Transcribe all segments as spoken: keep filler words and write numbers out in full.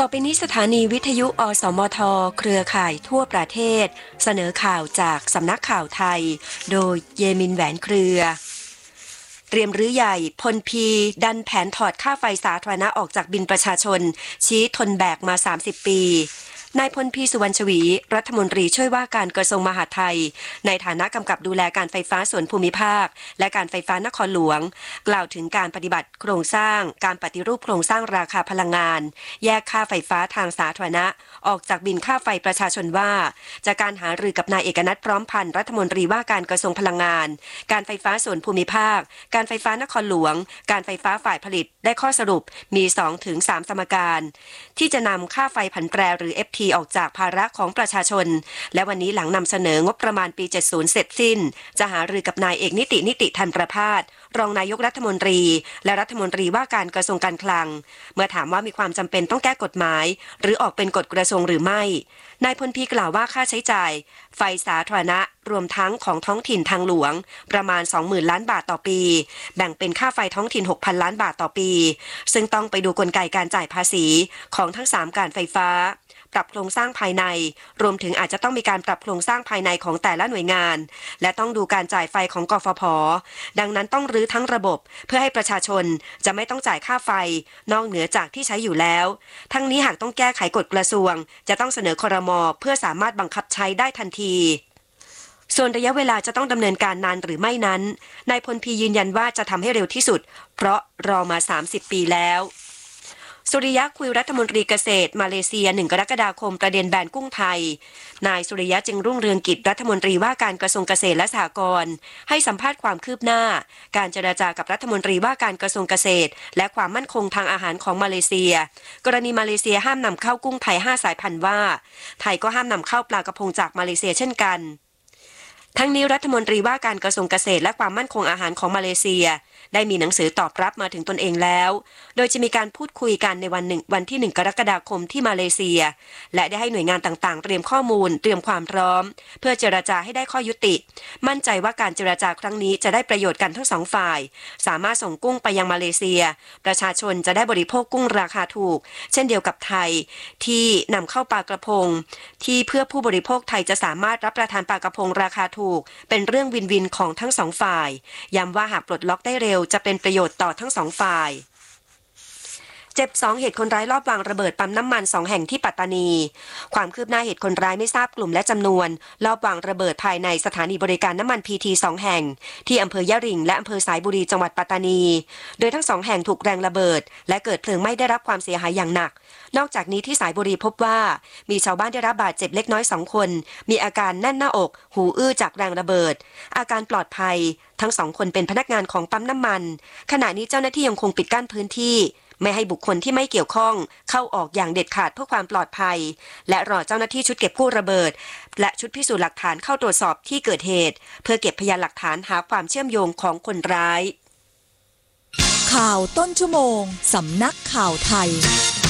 อไปนี้สถานีวิทยุอสมทเครือข่ายทั่วประเทศเสนอข่าวจากสำนักข่าวไทยโดยเยมินแหวนเครือเตรียมรื้อใหญ่พลพีดันแผนถอดค่าไฟสาธารณะออกจากบิลประชาชนชี้ทนแบกมาสามสิบปีนายพลพีสุวรรณชวีรัฐมนตรีช่วยว่าการกระทรวงมหาดไทยในฐานะกำกับดูแลการไฟฟ้าส่วนภูมิภาคและการไฟฟ้านครหลวงกล่าวถึงการปฏิบัติโครงสร้างการปฏิรูปโครงสร้างราคาพลังงานแยกค่าไฟฟ้าทางสาธารณะออกจากบิลค่าไฟประชาชนว่าจากการหารือกับนายเอกนัทพร้อมพันธ์รัฐมนตรีว่าการกระทรวงพลังงานการไฟฟ้าส่วนภูมิภาคการไฟฟ้านครหลวงการไฟฟ้าฝ่ายผลิตได้ข้อสรุปมี สองถึงสาม สมการที่จะนำค่าไฟผันแปรหรือ เอฟ ที ออกจากภาระของประชาชนและวันนี้หลังนำเสนองบประมาณปีเจ็ดสิบเสร็จสิ้นจะหารือกับนายเอกนิตินิติธรรมประภาสรองนายกรัฐมนตรีและรัฐมนตรีว่าการกระทรวงการคลังเมื่อถามว่ามีความจำเป็นต้องแก้กฎหมายหรือออกเป็นกฎกระทรวงหรือไม่นายพลพีกล่าวว่าค่าใช้จ่ายไฟสาธารณะรวมทั้งของท้องถิ่นทางหลวงประมาณ สองหมื่น ล้านบาทต่อปีแบ่งเป็นค่าไฟท้องถิ่น หกพัน ล้านบาทต่อปีซึ่งต้องไปดูกลไกการจ่ายภาษีของทั้งสามการไฟฟ้าปรับโครงสร้างภายในรวมถึงอาจจะต้องมีการปรับโครงสร้างภายในของแต่ละหน่วยงานและต้องดูการจ่ายไฟของกฟผ.ดังนั้นต้องรื้อทั้งระบบเพื่อให้ประชาชนจะไม่ต้องจ่ายค่าไฟนอกเหนือจากที่ใช้อยู่แล้วทั้งนี้หากต้องแก้ไขกฎกระทรวงจะต้องเสนอครม.เพื่อสามารถบังคับใช้ได้ทันทีส่วนระยะเวลาจะต้องดำเนินการนานหรือไม่นั้นนายพลพียืนยันว่าจะทำให้เร็วที่สุดเพราะรอมาสามสิบปีแล้วสุริยะคุยรัฐมนตรีเกษตรมาเลเซียหนึ่งกรกฎาคมประเด็นแบนกุ้งไทยนายสุริยะจึงรุ่งเรืองกิจรัฐมนตรีว่าการกระทรวงเกษตรและสหกรณ์ให้สัมภาษณ์ความคืบหน้าการเจรจากับรัฐมนตรีว่าการกระทรวงเกษตรและความมั่นคงทางอาหารของมาเลเซียกรณีมาเลเซียห้ามนำเข้ากุ้งไทยห้าสายพันธุ์ว่าไทยก็ห้ามนำเข้าปลากระพงจากมาเลเซียเช่นกันทั้งนี้รัฐมนตรีว่าการกระทรวงเกษตรและความมั่นคงอาหารของมาเลเซียได้มีหนังสือตอบรับมาถึงตนเองแล้วโดยจะมีการพูดคุยกันในวันหนึ่งวันที่หนึ่งกรกฎาคมที่มาเลเซียและได้ให้หน่วยงานต่างๆเตรียมข้อมูลเตรียมความพร้อมเพื่อเจรจาให้ได้ข้อยุติมั่นใจว่าการเจรจาครั้งนี้จะได้ประโยชน์กันทั้งสองฝ่ายสามารถส่งกุ้งไปยังมาเลเซียประชาชนจะได้บริโภคกุ้งราคาถูกเช่นเดียวกับไทยที่นำเข้าปลากระพงที่เพื่อผู้บริโภคไทยจะสามารถรับประทานปลากระพงราคาถูกเป็นเรื่องวินวินของทั้งสองฝ่ายย้ำว่าหากปลดล็อกได้เร็วจะเป็นประโยชน์ต่อทั้งสองฝ่ายเจ็บสองเหตุคนร้ายลอบวางระเบิดปั๊มน้ำมันสองแห่งที่ปัตตานีความคืบหน้าเหตุคนร้ายไม่ทราบกลุ่มและจำนวนลอบวางระเบิดภายในสถานีบริการน้ำมันพีทีสองแห่งที่อำเภอยะริงและอำเภอสายบุรีจังหวัดปัตตานีโดยทั้งสองแห่งถูกแรงระเบิดและเกิดเพลิงไหม้ได้รับความเสียหายอย่างหนักนอกจากนี้ที่สายบุรีพบว่ามีชาวบ้านได้รับบาดเจ็บเล็กน้อยสองคนมีอาการแน่นหน้าอกหูอื้อจากแรงระเบิดอาการปลอดภัยทั้งสองคนเป็นพนักงานของปั๊มน้ำมันขณะนี้เจ้าหน้าที่ยังคงปิดกั้นพื้นที่ไม่ให้บุคคลที่ไม่เกี่ยวข้องเข้าออกอย่างเด็ดขาดเพื่อความปลอดภัยและรอเจ้าหน้าที่ชุดเก็บกู้ระเบิดและชุดพิสูจน์หลักฐานเข้าตรวจสอบที่เกิดเหตุเพื่อเก็บพยานหลักฐานหาความเชื่อมโยงของคนร้ายข่าวต้นชั่วโมงสำนักข่าวไทย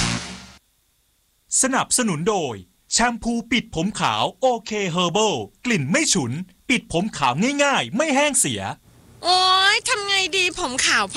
สนับสนุนโดยแชมพูปิดผมขาวโอเคเฮอร์เบิลกลิ่นไม่ฉุนปิดผมขาวง่ายๆไม่แห้งเสียโอ๊ยทำไงดีผมขาว